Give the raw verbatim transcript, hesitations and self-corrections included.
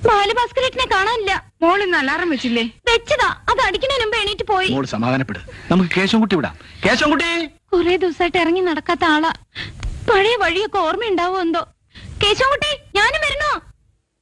ബാലഭാസ്കരേട്ടനെ കാണാനില്ല. മോൾ ഇന്ന് അലാറം വെച്ചില്ലേ? വെച്ചതാ, അത് അടിക്കുന്നതിന് മുമ്പ് എണീറ്റ് പോയി. മോൾ സമാധാനപ്പെട്, നമുക്ക് കേശവൻകുട്ടി വിടാം. കേശവൻകുട്ടി കുറെ ദിവസമായിട്ട് ഇറങ്ങി നടക്കാത്ത ആളാ. പഴയ വഴിയൊക്കെ ഓർമ്മയുണ്ടാവോ എന്തോ. കേശവൻകുട്ടി, ഞാനും വരണോ?